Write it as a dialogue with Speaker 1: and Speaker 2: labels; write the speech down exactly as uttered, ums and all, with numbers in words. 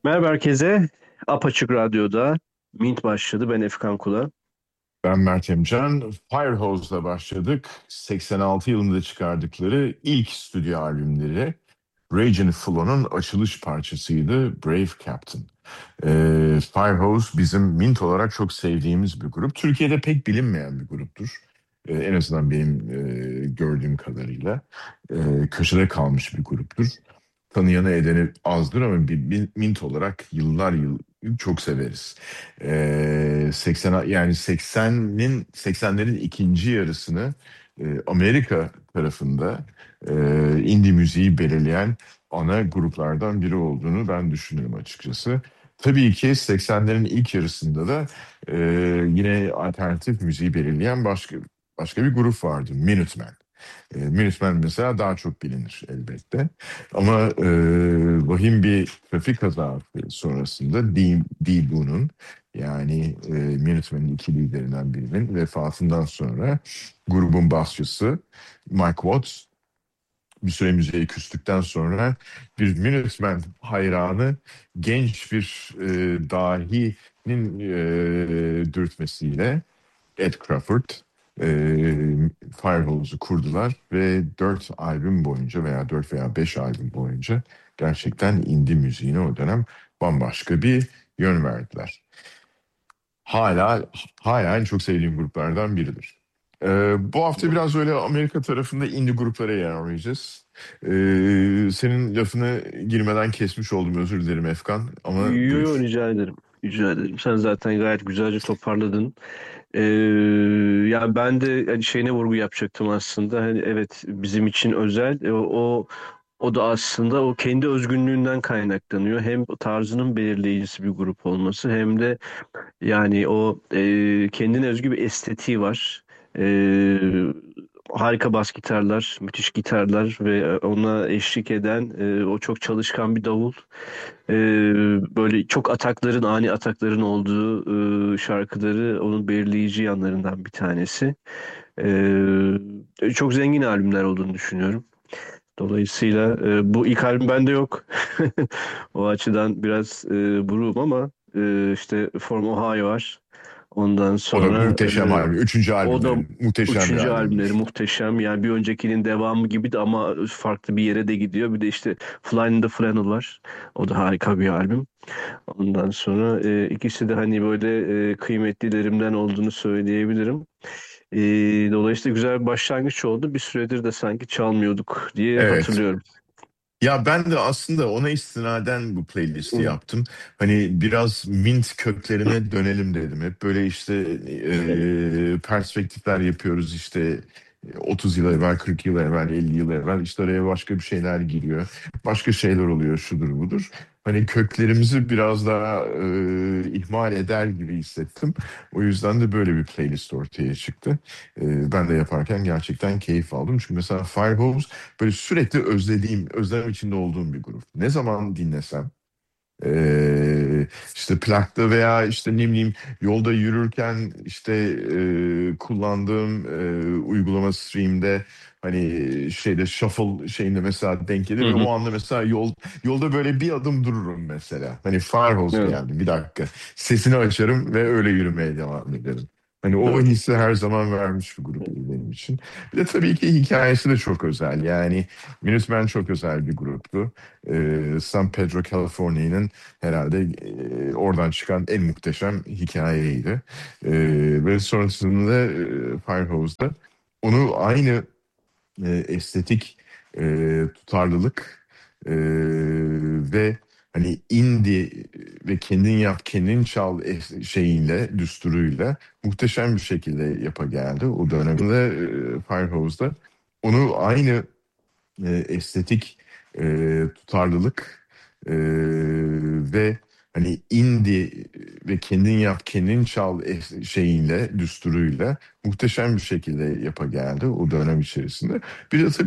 Speaker 1: Merhaba herkese. Apaçık Radyo'da Mint başladı. Ben Efkan Kula.
Speaker 2: Ben Mert Emcan. Firehouse'la başladık. seksen altı yılında çıkardıkları ilk stüdyo albümleri Rage and Flow'un açılış parçasıydı Brave Captain. Ee, Firehouse bizim Mint olarak çok sevdiğimiz bir grup. Türkiye'de pek bilinmeyen bir gruptur. Ee, en azından benim e, gördüğüm kadarıyla. Ee, köşede kalmış bir gruptur. Tanıyanı edeni azdır ama bir, bir Mint olarak yıllar yıl çok severiz. Ee, seksen yani seksenin seksenlerin ikinci yarısını e, Amerika tarafında e, indie müziği belirleyen ana gruplardan biri olduğunu ben düşünüyorum açıkçası. Tabii ki seksenlerin ilk yarısında da e, yine alternatif müziği belirleyen başka başka bir grup vardı, Minutemen. E, Minutemen mesela daha çok bilinir elbette. Ama e, vahim bir trafik kazası sonrasında D, D. Boon'un yani e, Minutemen'in iki liderinden birinin vefatından sonra grubun basçısı Mike Watts bir süre müziğe küstükten sonra bir Minutemen hayranı genç bir e, dahinin e, dürtmesiyle Ed Crawford e, Firehouse'u kurdular ve dört albüm boyunca veya dört veya beş albüm boyunca gerçekten indie müziğine o dönem bambaşka bir yön verdiler. Hala hala en çok sevdiğim gruplardan biridir. Ee, bu hafta biraz öyle Amerika tarafında indie gruplara yer arayacağız. Ee, senin lafını girmeden kesmiş oldum, özür dilerim Efkan, ama
Speaker 1: Yo, yo,
Speaker 2: buyur.
Speaker 1: rica ederim. Rica ederim. Sen zaten gayet güzelce toparladın. Ee, Ya ben de hani şeyine vurgu yapacaktım aslında. Hani evet bizim için özel. E, O, o o da aslında o kendi özgünlüğünden kaynaklanıyor. Hem tarzının belirleyicisi bir grup olması hem de yani o e, kendine özgü bir estetiği var. E, Harika bas gitarlar, müthiş gitarlar ve ona eşlik eden e, o çok çalışkan bir davul. E, Böyle çok atakların, ani atakların olduğu e, şarkıları onun belirleyici yanlarından bir tanesi. E, çok zengin albümler olduğunu düşünüyorum. Dolayısıyla e, bu ilk albüm bende yok. O açıdan biraz e, buruğum ama e, işte From Ohio var. Ondan
Speaker 2: O da
Speaker 1: sonra
Speaker 2: muhteşem
Speaker 1: e,
Speaker 2: albüm. Üçüncü
Speaker 1: o da
Speaker 2: albümleri muhteşem bir
Speaker 1: üçüncü albümleri
Speaker 2: albümdür.
Speaker 1: muhteşem. Yani bir öncekinin devamı gibi de ama farklı bir yere de gidiyor. Bir de işte Fly in the Flannel var. O da harika bir albüm. Ondan sonra e, ikisi de hani böyle e, kıymetlilerimden olduğunu söyleyebilirim. E, Dolayısıyla güzel bir başlangıç oldu. Bir süredir de sanki çalmıyorduk diye
Speaker 2: Evet.
Speaker 1: hatırlıyorum.
Speaker 2: Ya ben de aslında ona istinaden bu playlisti
Speaker 1: Hı.
Speaker 2: yaptım. Hani biraz Mint köklerine dönelim dedim. Hep böyle işte
Speaker 1: Evet.
Speaker 2: e, perspektifler yapıyoruz işte otuz yıl evvel, kırk yıl evvel, elli yıl evvel işte oraya başka bir şeyler giriyor. Başka şeyler oluyor, şudur budur. Hani köklerimizi biraz daha e, ihmal eder gibi hissettim. O yüzden de böyle bir playlist ortaya çıktı. E, ben de yaparken gerçekten keyif aldım. Çünkü mesela Firehose böyle sürekli özlediğim, özlem içinde olduğum bir grup. Ne zaman dinlesem ee, işte plakta veya işte ne bileyim yolda yürürken işte e, kullandığım e, uygulama stream'de hani şeyde shuffle şeyinde mesela denk gelir
Speaker 1: Hı
Speaker 2: ve
Speaker 1: hı.
Speaker 2: o anda mesela yol yolda böyle bir adım dururum mesela. Hani Firehose
Speaker 1: Evet.
Speaker 2: geldi, bir dakika. Sesini açarım ve öyle yürümeye devam ederim. Hani o
Speaker 1: Evet.
Speaker 2: hissi her zaman vermiş bir grup benim için. Bir de tabii ki hikayesi de çok özel. Yani Minutemen çok özel bir gruptu. Ee, San Pedro, California'nın herhalde e, oradan çıkan en muhteşem hikayeydi. E, ve sonrasında e, Firehouse'da onu aynı e, estetik e, tutarlılık e, ve hani indie ve kendin yap kendin çal es- şeyiyle düsturuyla muhteşem bir şekilde yapa geldi. O dönemde e, Firehouse'da onu aynı e, estetik e, tutarlılık e, ve hani indie ve kendin yap kendin çal es- şeyiyle düsturuyla muhteşem bir şekilde yapa geldi o dönem içerisinde. Bir de tabii